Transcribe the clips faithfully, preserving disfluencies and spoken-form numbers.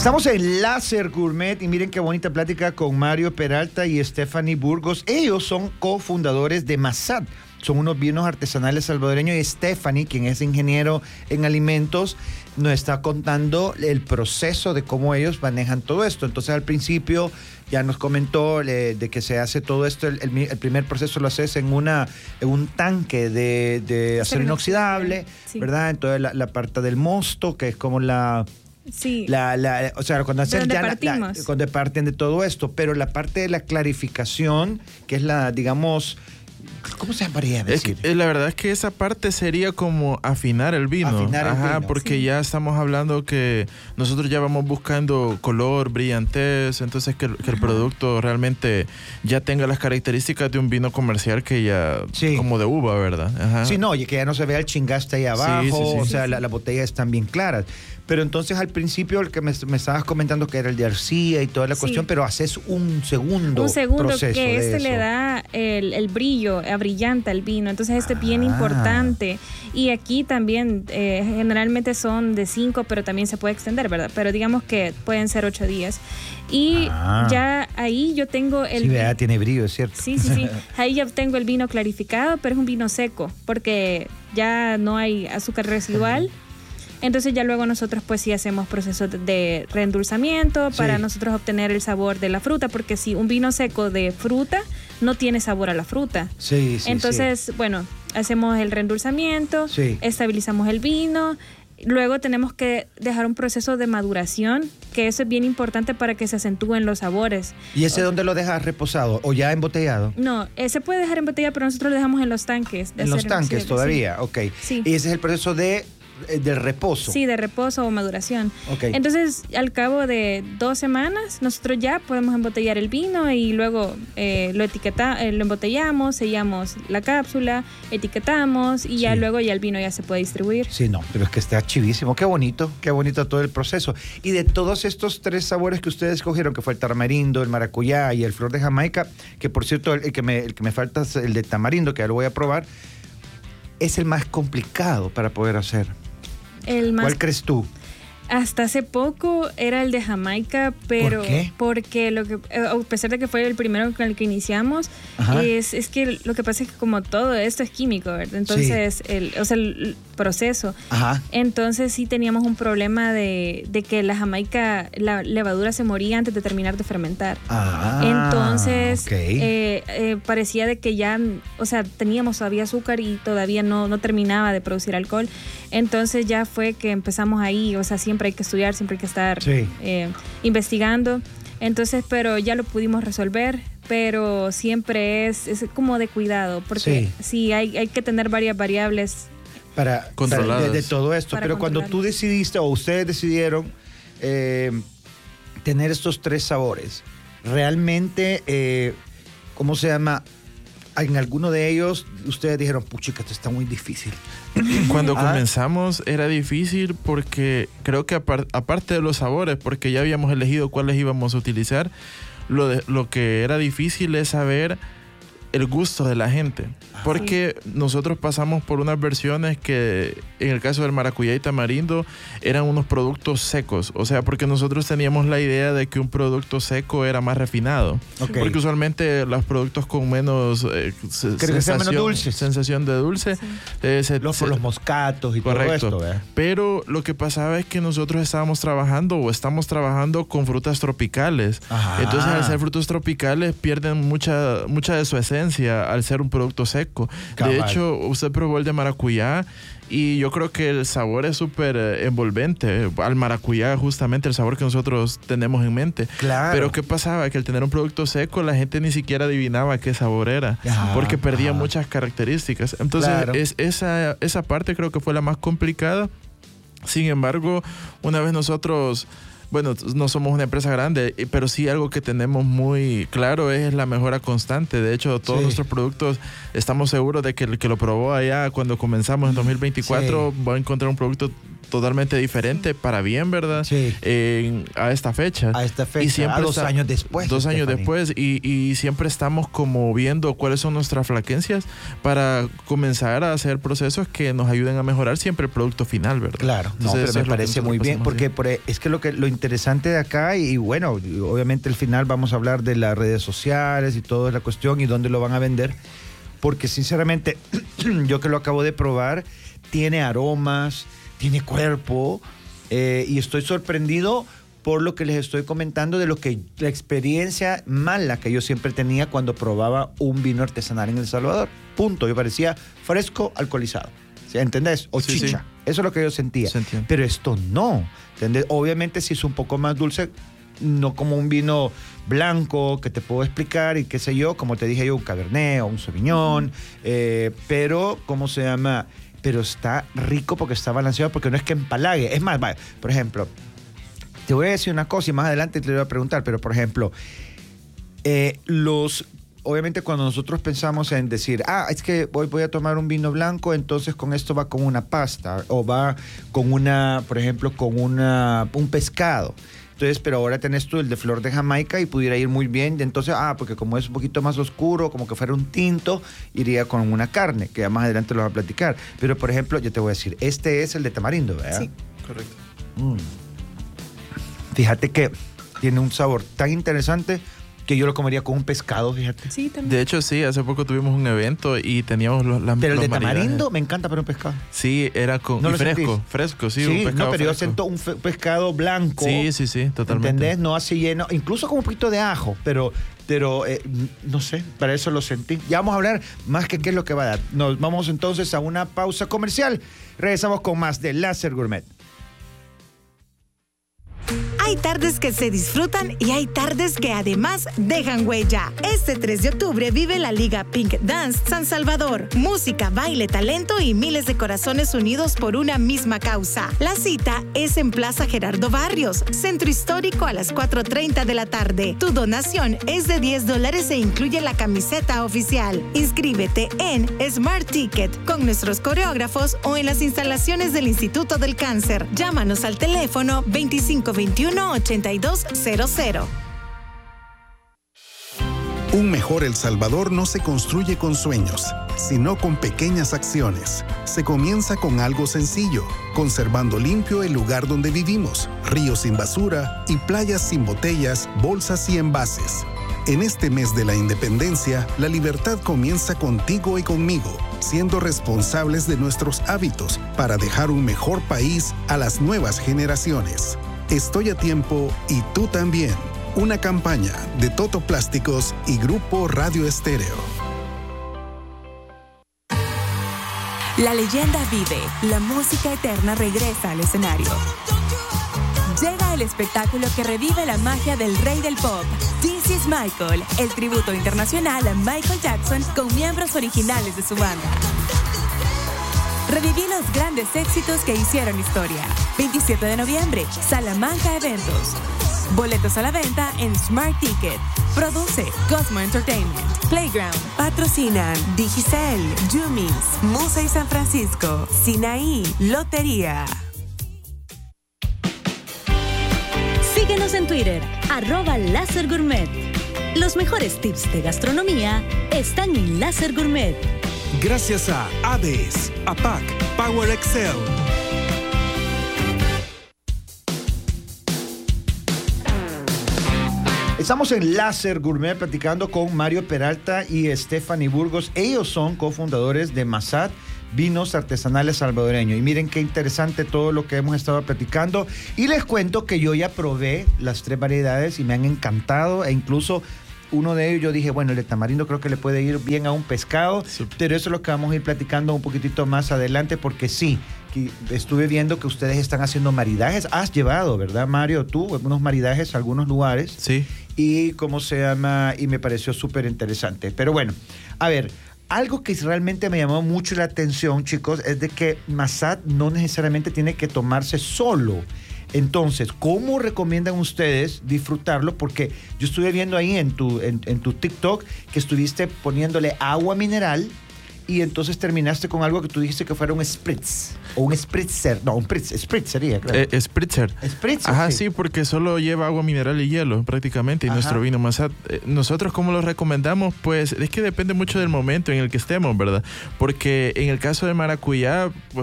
Estamos en Láser Gourmet y miren qué bonita plática con Mario Peralta y Stephanie Burgos. Ellos son cofundadores de Masat. Son unos vinos artesanales salvadoreños y Stephanie, quien es ingeniero en alimentos, nos está contando el proceso de cómo ellos manejan todo esto. Entonces, al principio ya nos comentó eh, de que se hace todo esto, el, el, el primer proceso lo haces en, una, en un tanque de, de acero inoxidable, sí. ¿Verdad? Entonces, la, la parte del mosto, que es como la... Sí. La, la, o sea, cuando hacen ya la, la, cuando parten de todo esto, pero la parte de la clarificación, que es la, digamos, ¿cómo se llamaría decir? Es que, la verdad es que esa parte sería como afinar el vino. Afinar Ajá, el vino. porque sí. Ya estamos hablando que nosotros ya vamos buscando color, brillantez, entonces que, que el producto realmente ya tenga las características de un vino comercial que ya, sí. como de uva, ¿verdad? Ajá. Sí, no, y que ya no se vea el chingaste ahí abajo, sí, sí, sí, o sea, sí, la, sí. las botellas están bien claras. Pero entonces al principio el que me, me estabas comentando que era el de arcilla y toda la sí. cuestión, pero haces un segundo Un segundo proceso que este de le da el, el brillo, abrillanta el vino. Entonces este es ah. bien importante. Y aquí también eh, generalmente son de cinco, pero también se puede extender, ¿verdad? Pero digamos que pueden ser ocho días. Y ah. ya ahí yo tengo el... Sí, vea, tiene brillo, es cierto. Sí, sí, sí. Ahí ya tengo el vino clarificado, pero es un vino seco, porque ya no hay azúcar residual. Entonces ya luego nosotros pues sí hacemos procesos de reendulzamiento para sí. nosotros obtener el sabor de la fruta, porque si un vino seco de fruta no tiene sabor a la fruta. Sí, sí, Entonces, sí. bueno, hacemos el reendulzamiento, sí. estabilizamos el vino, luego tenemos que dejar un proceso de maduración, que eso es bien importante para que se acentúen los sabores. ¿Y ese dónde lo dejas reposado o ya embotellado? No, eh, se puede dejar embotellado, pero nosotros lo dejamos en los tanques. En los tanques todavía, sí. ok. Sí. Y ese es el proceso de... de reposo. Sí, de reposo o maduración. Okay. Entonces, al cabo de dos semanas, nosotros ya podemos embotellar el vino y luego eh, lo etiqueta, eh, lo embotellamos, sellamos la cápsula, etiquetamos y sí. ya luego ya el vino ya se puede distribuir. Sí, no, pero es que está chivísimo. Qué bonito, qué bonito todo el proceso. Y de todos estos tres sabores que ustedes escogieron, que fue el tamarindo, el maracuyá y el flor de Jamaica, que por cierto, el, el, que, me, el que me falta es el de tamarindo, que ya lo voy a probar, es el más complicado para poder hacer. El más... ¿Cuál crees tú? Hasta hace poco era el de Jamaica, pero ¿por qué? Porque lo que, a pesar de que fue el primero con el que iniciamos, es, es que lo que pasa es que como todo esto es químico, ¿verdad? Entonces, sí. el, o sea, el proceso. Ajá. Entonces sí teníamos un problema de, de que la Jamaica, la levadura se moría antes de terminar de fermentar. Ah, Entonces, okay. eh, eh, parecía de que ya, o sea, teníamos todavía azúcar y todavía no, no terminaba de producir alcohol. Entonces ya fue que empezamos ahí, o sea, siempre hay que estudiar, siempre hay que estar sí. eh, investigando. Entonces, pero ya lo pudimos resolver, pero siempre es, es como de cuidado, porque sí, sí hay, hay que tener varias variables para controlar de, de todo esto. Para pero cuando tú decidiste o ustedes decidieron eh, tener estos tres sabores, realmente, eh, ¿cómo se llama? En alguno de ellos ustedes dijeron, puchica, esto está muy difícil. Cuando ah. comenzamos era difícil porque creo que apar, aparte de los sabores, porque ya habíamos elegido cuáles íbamos a utilizar, lo, de, lo que era difícil es saber el gusto de la gente. Porque sí. nosotros pasamos por unas versiones que, en el caso del maracuyá y tamarindo, eran unos productos secos. O sea, porque nosotros teníamos la idea de que un producto seco era más refinado. Okay. Porque usualmente los productos con menos, eh, sensación, menos dulce. sensación de dulce... Sí. Eh, se, los, se, los moscatos y correcto. todo esto. ¿eh? Pero lo que pasaba es que nosotros estábamos trabajando o estamos trabajando con frutas tropicales. Ajá. Entonces, al ser frutos tropicales, pierden mucha, mucha de su esencia al ser un producto seco. Cabal. De hecho, usted probó el de maracuyá y yo creo que el sabor es súper envolvente. Al maracuyá, justamente el sabor que nosotros tenemos en mente. Claro. Pero ¿qué pasaba? Que al tener un producto seco, la gente ni siquiera adivinaba qué sabor era, ajá, porque perdía ajá. muchas características. Entonces, claro. es, esa, esa parte creo que fue la más complicada. Sin embargo, una vez nosotros... Bueno, no somos una empresa grande, pero sí algo que tenemos muy claro es la mejora constante. De hecho, todos sí. nuestros productos, estamos seguros de que el que lo probó allá cuando comenzamos en dos mil veinticuatro sí. va a encontrar un producto totalmente diferente, sí. para bien, ¿verdad? Sí. Eh, a esta fecha. A esta fecha, y siempre a dos está, años después. Dos años Stephanie. después, y, y siempre estamos como viendo cuáles son nuestras flaquencias para comenzar a hacer procesos que nos ayuden a mejorar siempre el producto final, ¿verdad? Claro, Entonces, no, pero me es parece muy bien, porque por, es que lo que lo interesante interesante de acá, y, y bueno, obviamente al final vamos a hablar de las redes sociales y toda la cuestión y dónde lo van a vender, porque sinceramente yo que lo acabo de probar, tiene aromas, tiene cuerpo, eh, y estoy sorprendido por lo que les estoy comentando de lo que la experiencia mala que yo siempre tenía cuando probaba un vino artesanal en El Salvador. Punto. Yo parecía fresco alcoholizado. ¿Entendés? O Sí, chicha. sí. Eso es lo que yo sentía. Se entiende. Pero esto no. ¿Entendés? Obviamente sí es un poco más dulce, no como un vino blanco que te puedo explicar y qué sé yo, como te dije yo, un Cabernet o un Sauvignon, eh, pero, ¿cómo se llama? Pero está rico porque está balanceado, porque no es que empalague. Es más, vaya, por ejemplo, te voy a decir una cosa y más adelante te lo voy a preguntar, pero por ejemplo, eh, los... Obviamente cuando nosotros pensamos en decir, ah, es que hoy voy a tomar un vino blanco, entonces con esto va con una pasta o va con una, por ejemplo, con una, un pescado. Entonces, pero ahora tenés tú el de flor de Jamaica y pudiera ir muy bien. Entonces, ah, porque como es un poquito más oscuro, como que fuera un tinto, iría con una carne, que ya más adelante lo voy a platicar. Pero, por ejemplo, yo te voy a decir, este es el de tamarindo, ¿verdad? Sí. Correcto. Mm. Fíjate que tiene un sabor tan interesante que yo lo comería con un pescado, fíjate. Sí, también. De hecho, sí, hace poco tuvimos un evento y teníamos los, las Pero el los de maridajes. tamarindo me encanta para un pescado. Sí, era con ¿No y lo fresco, sentís? fresco, sí, Sí, un pescado no, pero yo fresco. siento un fe- pescado blanco. Sí, sí, sí, totalmente. ¿Entendés? No así lleno, incluso con un poquito de ajo, pero, pero eh, no sé, para eso lo sentí. Ya vamos a hablar más que qué es lo que va a dar. Nos vamos entonces a una pausa comercial. Regresamos con más de Láser Gourmet. Hay tardes que se disfrutan y hay tardes que además dejan huella. Este tres de octubre vive la Liga Pink Dance San Salvador. Música, baile, talento y miles de corazones unidos por una misma causa. La cita es en Plaza Gerardo Barrios, Centro Histórico, a las cuatro treinta de la tarde. Tu donación es de diez dólares e incluye la camiseta oficial. Inscríbete en Smart Ticket con nuestros coreógrafos o en las instalaciones del Instituto del Cáncer. Llámanos al teléfono veinticinco veintiuno ochenta y dos cero cero. Un mejor El Salvador no se construye con sueños, sino con pequeñas acciones. Se comienza con algo sencillo, conservando limpio el lugar donde vivimos, ríos sin basura y playas sin botellas, bolsas y envases. En este mes de la independencia, la libertad comienza contigo y conmigo, siendo responsables de nuestros hábitos para dejar un mejor país a las nuevas generaciones. Estoy a tiempo y tú también. Una campaña de Toto Plásticos y Grupo Radio Estéreo. La leyenda vive, la música eterna regresa al escenario. Llega el espectáculo que revive la magia del rey del pop. This is Michael, el tributo internacional a Michael Jackson con miembros originales de su banda. Reviví los grandes éxitos que hicieron historia. veintisiete de noviembre, Salamanca Eventos. Boletos a la venta en Smart Ticket. Produce Cosmo Entertainment. Playground. Patrocinan Digicel, Jumis, Musa y San Francisco. Sinaí, Lotería. Síguenos en Twitter, arroba Láser Gourmet. Los mejores tips de gastronomía están en Láser Gourmet. Gracias a A D E S, A P A C, Power Excel. Estamos en Láser Gourmet platicando con Mario Peralta y Stephanie Burgos. Ellos son cofundadores de Massat, Vinos Artesanales Salvadoreños. Y miren qué interesante todo lo que hemos estado platicando. Y les cuento que yo ya probé las tres variedades y me han encantado. E incluso uno de ellos yo dije, bueno, el de tamarindo creo que le puede ir bien a un pescado. Super. Pero eso es lo que vamos a ir platicando un poquitito más adelante, porque sí, que estuve viendo que ustedes están haciendo maridajes. Has llevado, ¿verdad, Mario? Tú, unos maridajes a algunos lugares. Sí. Y cómo se llama, y me pareció súper interesante. Pero bueno, a ver, algo que realmente me llamó mucho la atención, chicos, es de que Massat no necesariamente tiene que tomarse solo. Entonces, ¿cómo recomiendan ustedes disfrutarlo? Porque yo estuve viendo ahí en tu, en, en tu TikTok que estuviste poniéndole agua mineral y entonces terminaste con algo que tú dijiste que fuera un spritz o un spritzer. No, un spritz, spritz sería, claro. Eh, spritzer. Spritzer. Ajá, sí. sí, porque solo lleva agua mineral y hielo prácticamente, y Ajá. nuestro vino Massat. Eh, nosotros, ¿cómo lo recomendamos? Pues es que depende mucho del momento en el que estemos, ¿verdad? Porque en el caso de maracuyá, pues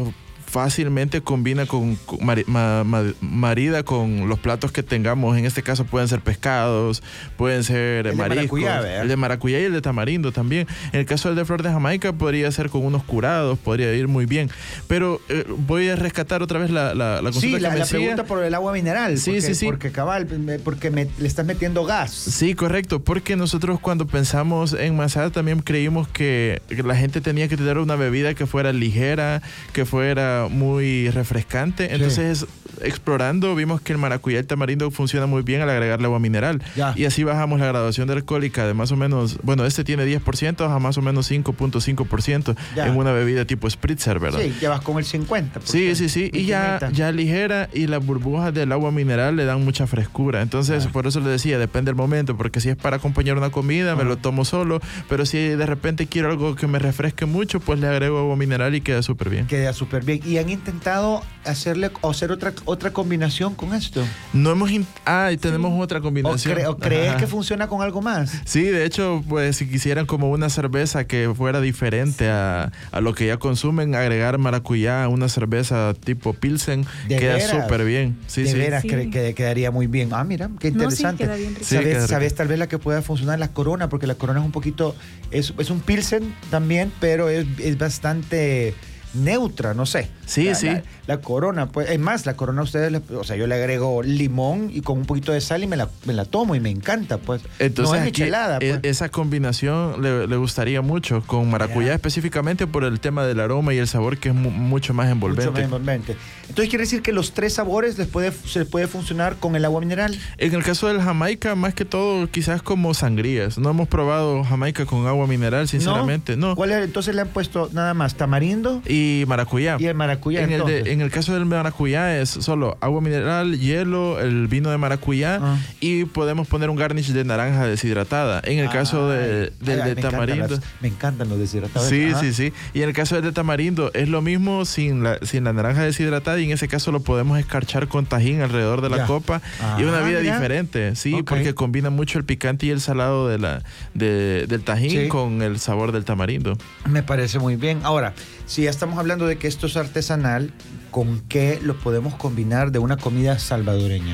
fácilmente combina con, con mari, ma, ma, marida con los platos que tengamos. En este caso pueden ser pescados, pueden ser el mariscos. De maracuyá, el de maracuyá y el de tamarindo también. En el caso del de flor de Jamaica podría ser con unos curados, podría ir muy bien. Pero eh, voy a rescatar otra vez la, la, la consulta sí, que la, me la decía. pregunta por el agua mineral. Sí, porque, sí, sí. Porque cabal, porque me, le estás metiendo gas. Sí, correcto. Porque nosotros cuando pensamos en Massad también creímos que, que la gente tenía que tener una bebida que fuera ligera, que fuera muy refrescante. Entonces, sí. explorando, vimos que el maracuyá y el tamarindo funciona muy bien al agregarle agua mineral. Ya. Y así bajamos la graduación de alcohólica de más o menos, bueno, este tiene diez por ciento a más o menos cinco punto cinco por ciento en una bebida tipo spritzer, ¿verdad? Sí, ya vas con el cincuenta por ciento. Sí, sí, sí. Y ya, ya ligera, y las burbujas del agua mineral le dan mucha frescura. Entonces, ah. por eso le decía, depende del momento, porque si es para acompañar una comida, ah. me lo tomo solo, pero si de repente quiero algo que me refresque mucho, pues le agrego agua mineral y queda súper bien. Queda súper bien. ¿Y han intentado hacerle o hacer otra, otra combinación con esto? No hemos... In- ah, y tenemos sí. otra combinación. ¿O, cre- o crees Ajá. que funciona con algo más? Sí, de hecho, pues si quisieran como una cerveza que fuera diferente a, a lo que ya consumen, agregar maracuyá a una cerveza tipo Pilsen, queda súper bien. Sí, de sí. veras, sí. que, que quedaría muy bien. Ah, mira, qué interesante. No, sí, queda bien rico. ¿Sabes, sí, queda ¿sabes tal vez la que pueda funcionar? La Corona, porque la Corona es un poquito... Es, es un Pilsen también, pero es, es bastante... neutra, no sé. Sí, la, sí. La, la Corona, pues, es más, la Corona a ustedes, le, o sea, yo le agrego limón y con un poquito de sal y me la, me la tomo y me encanta, pues. Entonces, no es aquí, michelada, pues. Esa combinación le, le gustaría mucho con maracuyá, yeah. específicamente por el tema del aroma y el sabor que es mu- mucho más envolvente. Mucho más envolvente. Entonces, ¿quiere decir que los tres sabores les puede, se puede funcionar con el agua mineral? En el caso del Jamaica, más que todo, quizás como sangrías. No hemos probado Jamaica con agua mineral, sinceramente. No. no. ¿Cuál es? Entonces le han puesto nada más tamarindo y maracuyá. Y el maracuyá. En el, de, en el caso del maracuyá es solo agua mineral, hielo, el vino de maracuyá ah. y podemos poner un garnish de naranja deshidratada. En el ah, caso de, del ay, de me tamarindo. Encantan las, me encantan los deshidratados. Sí, Ajá. sí, sí. Y en el caso del de tamarindo es lo mismo sin la, sin la naranja deshidratada, y en ese caso lo podemos escarchar con tajín alrededor de la ya. copa ah, y una vida mira. diferente. Sí, okay. porque combina mucho el picante y el salado de la, de, del tajín sí. con el sabor del tamarindo. Me parece muy bien. Ahora, si ya estamos hablando de que esto es artesanal, ¿con qué lo podemos combinar de una comida salvadoreña?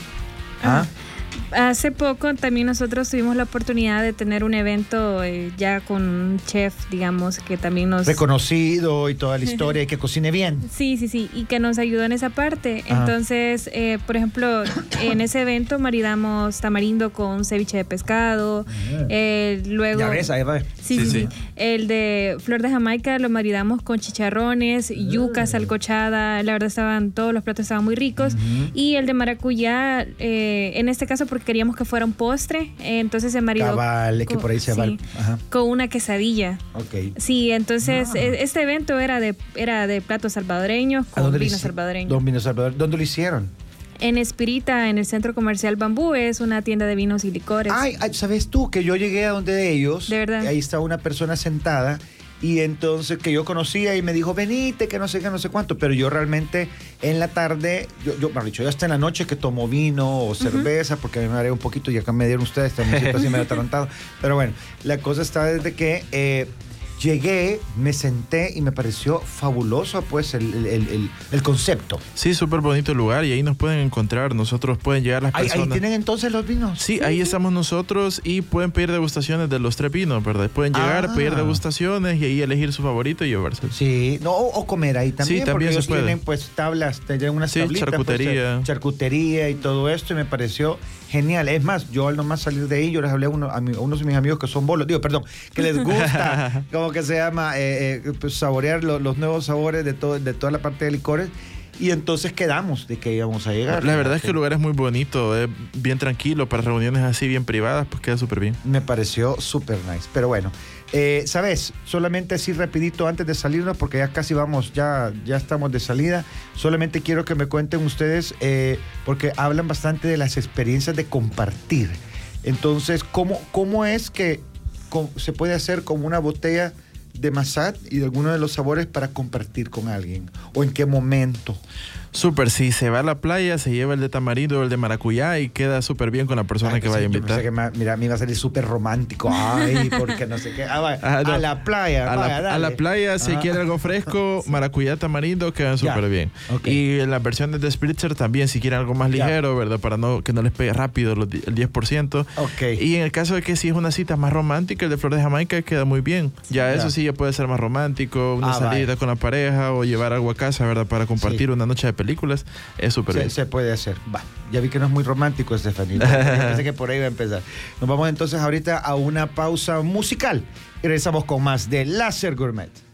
¿Ah? Hace poco también nosotros tuvimos la oportunidad de tener un evento eh, ya con un chef, digamos, que también nos... Reconocido y toda la historia y que cocine bien. Sí, sí, sí, y que nos ayudó en esa parte. Ajá. Entonces, eh, por ejemplo, en ese evento maridamos tamarindo con ceviche de pescado, eh, luego... Ya ves, ahí va. Sí, sí, sí, sí. El de flor de Jamaica lo maridamos con chicharrones, yuca salcochada, la verdad estaban, todos los platos estaban muy ricos. Uh-huh. Y el de maracuyá, eh, en este caso porque queríamos que fuera un postre, eh, entonces se maridó Cabal, con, que por ahí se sí, va. Ajá. Con una quesadilla. Okay. Sí, entonces ah. este evento era de era de platos salvadoreños con vino salvadoreño. Don vino salvadoreño. ¿Dónde lo hicieron? En Espirita, en el Centro Comercial Bambú, es una tienda de vinos y licores. Ay, ay, ¿sabes tú? Que yo llegué a donde de ellos. De verdad. Ahí estaba una persona sentada. Y entonces que yo conocía y me dijo, venite, que no sé qué, no sé cuánto. Pero yo realmente en la tarde, yo, yo me dicho, yo hasta en la noche que tomo vino o cerveza, uh-huh. porque a mí me haré un poquito y acá me dieron ustedes, también siento así medio atarantado. Pero bueno, la cosa está desde que eh, llegué, me senté y me pareció fabuloso pues el, el, el, el concepto. Sí, súper bonito el lugar y ahí nos pueden encontrar, nosotros pueden llegar las personas. ¿Ahí, ahí tienen entonces los vinos? Sí, sí, ahí estamos nosotros y pueden pedir degustaciones de los tres vinos, ¿verdad? Pueden llegar, ah. pedir degustaciones y ahí elegir su favorito y llevarse. Sí, no, o, o comer ahí también, sí, también porque se ellos puede. tienen pues tablas, tienen unas sí, tablitas. charcutería. Pues, charcutería y todo esto y me pareció genial. Es más, yo al nomás salir de ahí, yo les hablé a, uno, a, mi, a unos de mis amigos que son bolos, digo, perdón, que les gusta, como que se llama, eh, eh, pues, saborear lo, los nuevos sabores de, todo, de toda la parte de licores. Y entonces quedamos de que íbamos a llegar. La verdad es que el lugar es muy bonito, es bien tranquilo, para reuniones así bien privadas, pues queda súper bien. Me pareció súper nice, pero bueno. Eh, ¿Sabes? Solamente así rapidito antes de salirnos, porque ya casi vamos, ya, ya estamos de salida. Solamente quiero que me cuenten ustedes, eh, porque hablan bastante de las experiencias de compartir. Entonces, ¿cómo, cómo es que cómo se puede hacer como una botella de Massad y de alguno de los sabores para compartir con alguien? ¿O en qué momento? Súper, si se va a la playa, se lleva el de tamarindo o el de maracuyá y queda súper bien con la persona Ay, que sí, vaya a yo invitar. pensé que me, mira, me iba a salir súper romántico. Ay, porque no sé qué. Ah, vaya, Ah, no. A la playa. A la, vaya, a dale. la playa, si Ah. quiere algo fresco, maracuyá, tamarindo, quedan Ya. súper bien. Ok. Y las versiones de Spritzer también, si quieren algo más Ya. ligero, ¿verdad? Para no que no les pegue rápido los di- el diez por ciento. Ok. Y en el caso de que si es una cita más romántica, el de Flor de Jamaica queda muy bien. Ya, Ya. eso sí ya puede ser más romántico, una Ah, salida vaya. con la pareja o llevar algo a casa, ¿verdad? Para compartir Sí. una noche de películas. Es súper Se, bien. se puede hacer. Va. Ya vi que no es muy romántico, Estefanía. Pensé que por ahí va a empezar. Nos vamos entonces ahorita a una pausa musical y regresamos con más de Láser Gourmet.